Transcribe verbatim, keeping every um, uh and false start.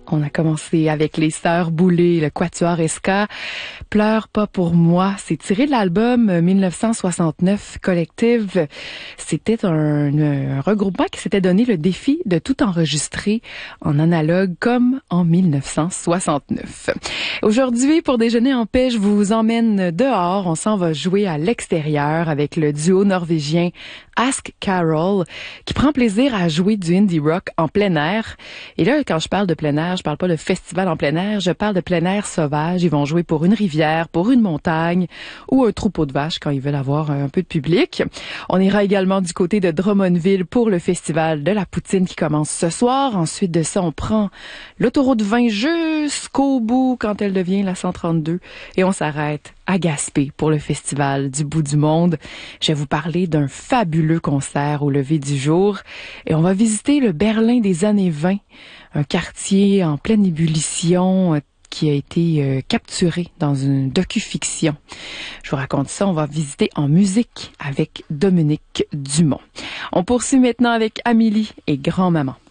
On a commencé avec les Sœurs Boulay, le Quatuor Ska. Pleure pas pour moi. C'est tiré de l'album mille neuf cent soixante-neuf Collective. C'était un, un regroupement qui s'était donné le défi de tout enregistrer en analogue comme en mille neuf cent soixante-neuf. Aujourd'hui, pour déjeuner en paix, je vous emmène dehors. On s'en va jouer à l'extérieur avec le duo norvégien Ask Carol, qui prend plaisir à jouer du indie rock en plein air. Et là, quand je parle de plein air, je parle pas de festival en plein air, je parle de plein air sauvage. Ils vont jouer pour une rivière, pour une montagne ou un troupeau de vaches quand ils veulent avoir un peu de public. On ira également du côté de Drummondville pour le festival de la poutine qui commence ce soir. Ensuite de ça, on prend l'autoroute vingt jusqu'au bout quand elle devient la cent trente-deux et on s'arrête à Gaspé pour le festival du bout du monde. Je vais vous parler d'un fabuleux concert au lever du jour et on va visiter le Berlin des années vingt, un quartier en pleine ébullition qui a été euh, capturé dans une docu-fiction. Je vous raconte ça, on va visiter en musique avec Dominique Dumont. On poursuit maintenant avec Amélie et Grand-Maman.